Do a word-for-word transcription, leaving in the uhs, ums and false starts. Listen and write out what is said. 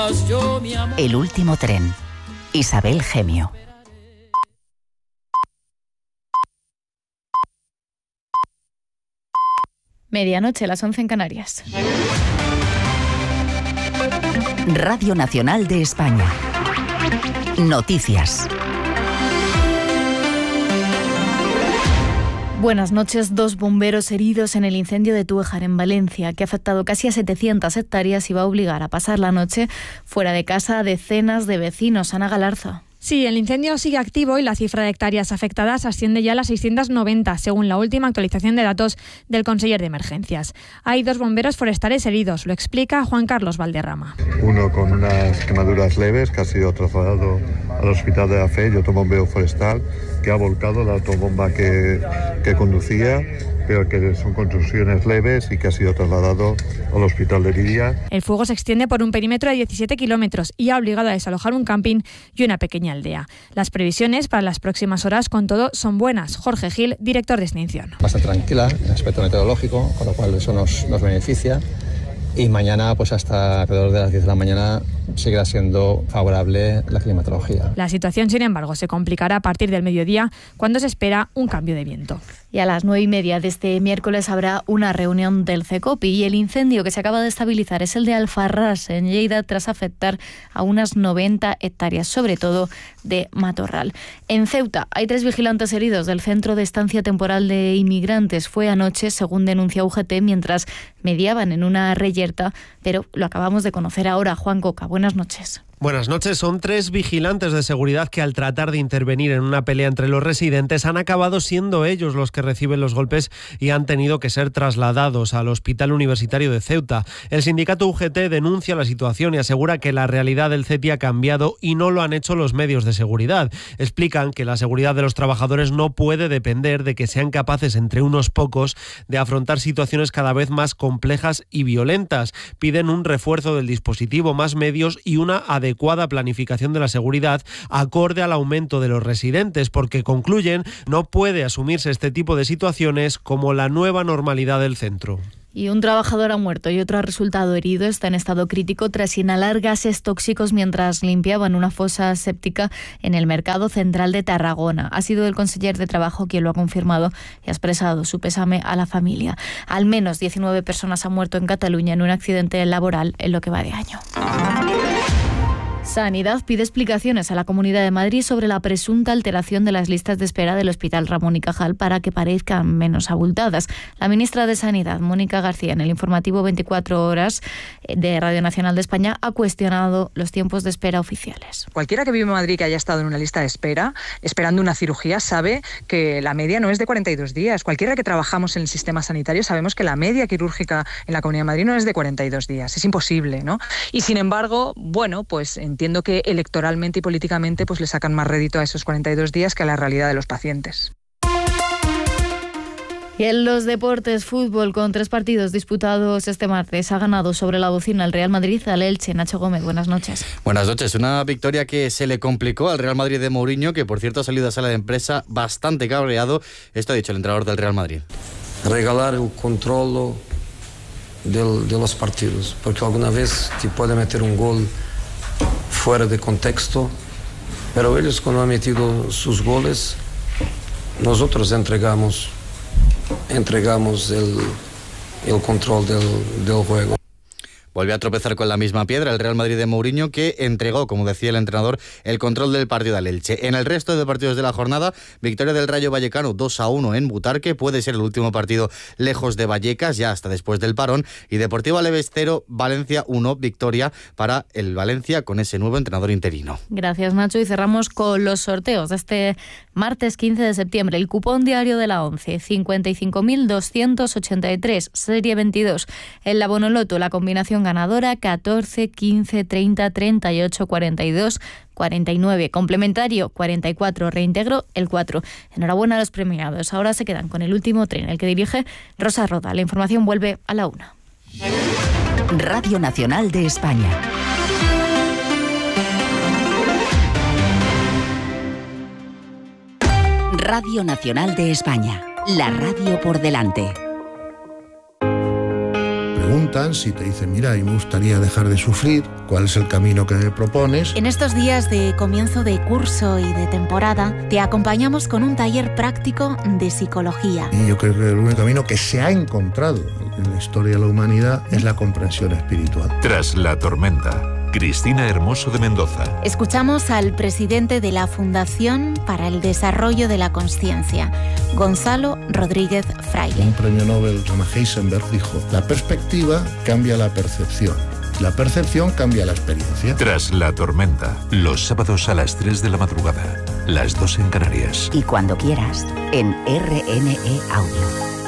más yo mi amor. El último tren. Isabel Gemio. Medianoche, las once en Canarias. Radio Nacional de España. Noticias. Buenas noches. Dos bomberos heridos en el incendio de Túejar, en Valencia, que ha afectado casi a setecientas hectáreas y va a obligar a pasar la noche fuera de casa a decenas de vecinos. Ana Galarza. Sí, el incendio sigue activo y la cifra de hectáreas afectadas asciende ya a las seiscientas noventa, según la última actualización de datos del conseller de Emergencias. Hay dos bomberos forestales heridos, lo explica Juan Carlos Valderrama. Uno con unas quemaduras leves que ha sido trasladado al hospital de la Fe y otro bombero forestal que ha volcado la autobomba que, que conducía, pero que son contusiones leves y que ha sido trasladado al hospital de Lidia. El fuego se extiende por un perímetro de diecisiete kilómetros y ha obligado a desalojar un camping y una pequeña aldea. Las previsiones para las próximas horas, con todo, son buenas. Jorge Gil, director de extinción. Bastante tranquila en el aspecto meteorológico, con lo cual eso nos, nos beneficia. Y mañana, pues hasta alrededor de las diez de la mañana, seguirá siendo favorable la climatología. La situación, sin embargo, se complicará a partir del mediodía, cuando se espera un cambio de viento. Y a las nueve y media de este miércoles habrá una reunión del CECOPI y el incendio que se acaba de estabilizar es el de Alfarrás, en Lleida, tras afectar a unas noventa hectáreas, sobre todo de matorral. En Ceuta hay tres vigilantes heridos del Centro de Estancia Temporal de Inmigrantes. Fue anoche, según denuncia U G T, mientras mediaban en una reyerta, pero lo acabamos de conocer ahora. Juan Coca, buenas noches. Buenas noches. Son tres vigilantes de seguridad que, al tratar de intervenir en una pelea entre los residentes, han acabado siendo ellos los que reciben los golpes y han tenido que ser trasladados al Hospital Universitario de Ceuta. El sindicato U G T denuncia la situación y asegura que la realidad del CETI ha cambiado y no lo han hecho los medios de seguridad. Explican que la seguridad de los trabajadores no puede depender de que sean capaces, entre unos pocos, de afrontar situaciones cada vez más complejas y violentas. Piden un refuerzo del dispositivo, más medios y una adecuación adecuada planificación de la seguridad acorde al aumento de los residentes, porque concluyen no puede asumirse este tipo de situaciones como la nueva normalidad del centro. Y un trabajador ha muerto y otro ha resultado herido. Está en estado crítico tras inhalar gases tóxicos mientras limpiaban una fosa séptica en el Mercado Central de Tarragona. Ha sido el conseller de Trabajo quien lo ha confirmado y ha expresado su pésame a la familia. Al menos diecinueve personas han muerto en Cataluña en un accidente laboral en lo que va de año. Sanidad pide explicaciones a la Comunidad de Madrid sobre la presunta alteración de las listas de espera del Hospital Ramón y Cajal para que parezcan menos abultadas. La ministra de Sanidad, Mónica García, en el informativo veinticuatro horas de Radio Nacional de España, ha cuestionado los tiempos de espera oficiales. Cualquiera que vive en Madrid que haya estado en una lista de espera, esperando una cirugía, sabe que la media no es de cuarenta y dos días. Cualquiera que trabajamos en el sistema sanitario sabemos que la media quirúrgica en la Comunidad de Madrid no es de cuarenta y dos días. Es imposible, ¿no? Y sin embargo, bueno, pues entiendo que electoralmente y políticamente pues le sacan más rédito a esos cuarenta y dos días que a la realidad de los pacientes. Y en los deportes, fútbol, con tres partidos disputados este martes, ha ganado sobre la bocina el Real Madrid al Elche. Nacho Gómez, buenas noches. Buenas noches. Una victoria que se le complicó al Real Madrid de Mourinho, que por cierto ha salido a sala de prensa bastante cabreado. Esto ha dicho el entrenador del Real Madrid. Regalar el control del, de los partidos, porque alguna vez te puede meter un gol fuera de contexto, pero ellos cuando han metido sus goles, nosotros entregamos entregamos el, el control del, del juego. Volvió a tropezar con la misma piedra el Real Madrid de Mourinho, que entregó, como decía el entrenador, el control del partido al Elche. En el resto de partidos de la jornada, victoria del Rayo Vallecano dos a uno en Butarque, puede ser el último partido lejos de Vallecas, ya hasta después del parón, y Deportivo Alavés cero, Valencia uno, victoria para el Valencia con ese nuevo entrenador interino. Gracias, Nacho, y cerramos con los sorteos de este martes quince de septiembre. El cupón diario de la ONCE, cincuenta y cinco mil doscientos ochenta y tres, serie veintidós. El Abonoloto, la combinación ganadora catorce, quince, treinta, treinta y ocho, cuarenta y dos, cuarenta y nueve. Complementario cuarenta y cuatro, reintegro el cuatro. Enhorabuena a los premiados. Ahora se quedan con el último tren, el que dirige Rosa Roda. La información vuelve a la una. Radio Nacional de España. Radio Nacional de España. La radio por delante. Pregunta preguntan, si te dicen, mira, a mí me gustaría dejar de sufrir, ¿cuál es el camino que me propones? En estos días de comienzo de curso y de temporada, te acompañamos con un taller práctico de psicología. Y yo creo que el único camino que se ha encontrado en la historia de la humanidad es la comprensión espiritual. Tras la tormenta, Cristina Hermoso de Mendoza. Escuchamos al presidente de la Fundación para el Desarrollo de la Consciencia, Gonzalo Rodríguez Fraile. Un premio Nobel, Rama Heisenberg, dijo, la perspectiva cambia la percepción. La percepción cambia la experiencia. Tras la tormenta, los sábados a las tres de la madrugada, las dos en Canarias. Y cuando quieras, en R N E Audio.